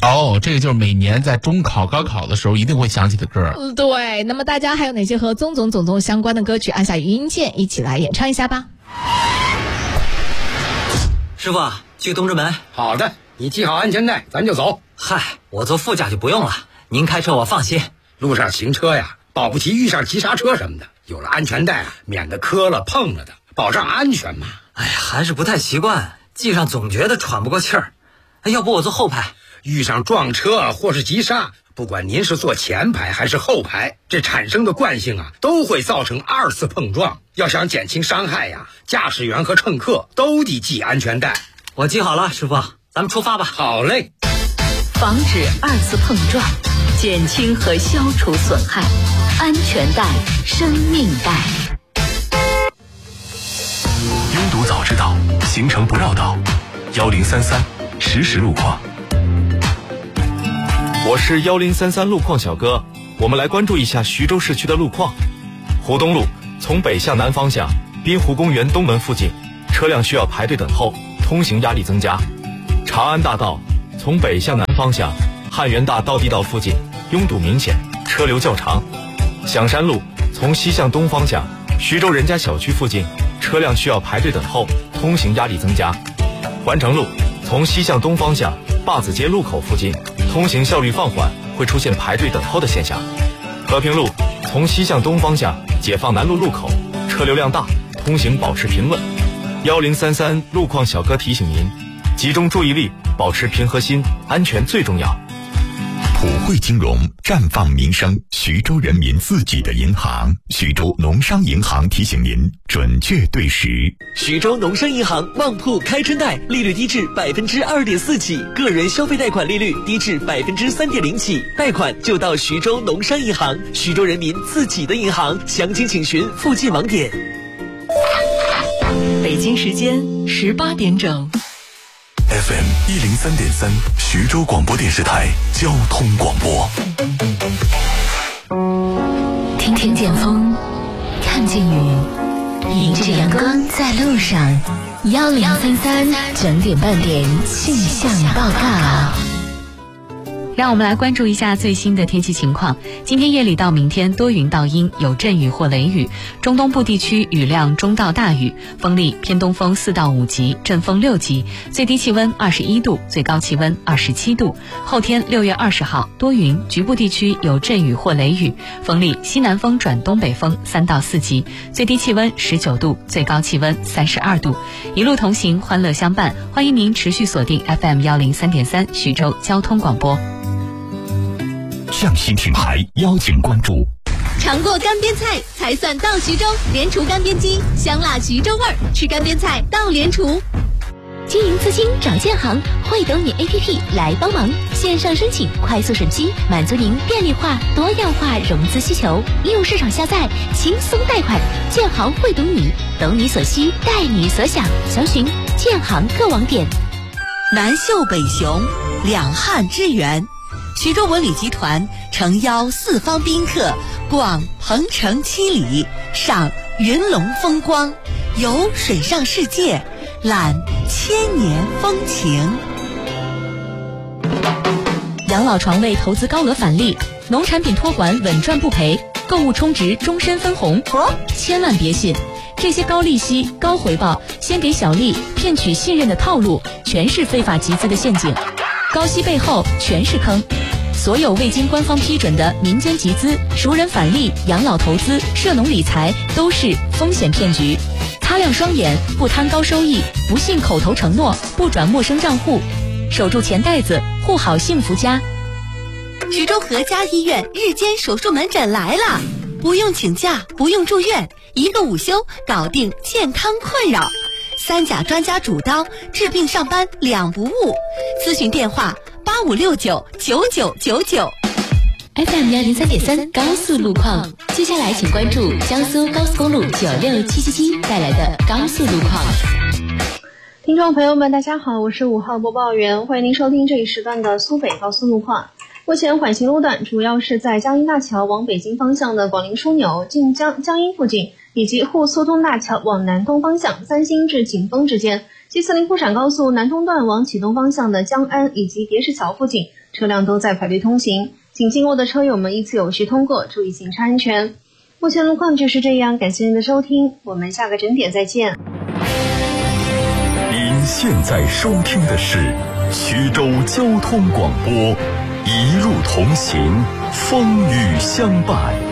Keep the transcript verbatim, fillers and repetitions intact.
哦，这个就是每年在中考、高考的时候一定会响起的歌。 对，那么大家还有哪些和宗总总总相关的歌曲？按下语音键，一起来演唱一下吧。 师傅，去东直门。 好的，你系好安全带，咱就走。 嗨，我坐副驾就不用了，您开车我放心。 路上行车呀，保不齐遇上急刹车什么的，有了安全带啊，免得磕了碰了的，保障安全嘛。 哎呀，还是不太习惯，系上总觉得喘不过气儿。哎，要不我坐后排？ 遇上撞车或是急刹，不管您是坐前排还是后排，这产生的惯性啊，都会造成二次碰撞。要想减轻伤害呀，驾驶员和乘客都得系安全带。 我系好了，师傅，咱们出发吧。 好嘞。 防止二次碰撞，减轻和消除损害，安全带，生命带。 拥堵早知道，行程不绕道。幺零三三实时路况。 我是幺零三三路况小哥，我们来关注一下徐州市区的路况。湖东路从北向南方向，滨湖公园东门附近，车辆需要排队等候，通行压力增加。长安大道从北向南方向，汉源大道地道附近拥堵明显，车流较长。响山路从西向东方向，徐州人家小区附近，车辆需要排队等候，通行压力增加。环城路从西向东方向，坝子街路口附近，通行效率放缓，会出现排队等候的现象。和平路从西向东方向，解放南路路口，车流量大，通行保持平稳。幺零三三路况小哥提醒您，集中注意力，保持平和心，安全最重要。 普惠金融绽放民生，徐州人民自己的银行。徐州农商银行提醒您准确对时。 徐州农商银行旺铺开春贷，利率低至百分之二点四起，个人消费贷款利率低至百分之三点零起，贷款就到徐州农商银行，徐州人民自己的银行。详情请询附近网点。 北京时间十八点整。 F M 一零三点三，徐州广播电视台交通广播。 听听见风，看见雨，迎着阳光在路上。幺零三三整点半点气象报告。 让我们来关注一下最新的天气情况。今天夜里到明天多云到阴，有阵雨或雷雨，中东部地区雨量中到大雨，风力偏东风四到五级，阵风六级，最低气温二十一度，最高气温二十七度。后天六月二十号多云，局部地区有阵雨或雷雨，风力西南风转东北风三到四级，最低气温十九度，最高气温三十二度。一路同行，欢乐相伴，欢迎您持续锁定 F M 幺零三点三徐州交通广播。 匠心品牌邀请关注。 尝过干煸菜才算到徐州，联厨干煸鸡，香辣徐州味儿，吃干煸菜到联厨。 经营资金找建行，会懂你 A P P 来帮忙，线上申请，快速审批，满足您便利化、多样化融资需求。应用市场下载，轻松贷款。建行会懂你，懂你所需，带你所想。详询建行各网点。 南秀北雄，两汉之源。徐州文旅集团诚邀四方宾客逛鹏城七里，赏云龙风光，游水上世界，览千年风情。 养老床位投资高额返利，农产品托管稳赚不赔，购物充值终身分红。千万别信，这些高利息、高回报、先给小利骗取信任的套路，全是非法集资的陷阱。高息背后全是坑。所有未经官方批准的民间集资、熟人返利、养老投资、涉农理财都是风险骗局。擦亮双眼，不贪高收益，不信口头承诺，不转陌生账户，守住钱袋子，护好幸福家。 徐州和家医院日间手术门诊来了，不用请假，不用住院，一个午休搞定健康困扰。三甲专家主刀，治病上班两不误。咨询电话八五六九九九九九。 F M 幺零三点三高速路况，接下来请关注江苏高速公路九六七七七带来的高速路况。 听众朋友们，大家好，我是五号播报员，欢迎您收听这一时段的苏北高速路况。目前缓行路段主要是在江阴大桥往北京方向的广陵枢纽进江江阴附近，以及沪苏通大桥往南东方向三星至景丰之间。 G 四零沪陕高速南中段往启东方向的江安以及叠石桥附近，车辆都在排队通行，请经过的车友们依次有序通过，注意行车安全。目前路况就是这样，感谢您的收听，我们下个整点再见。 您现在收听的是徐州交通广播，一路同行，风雨相伴。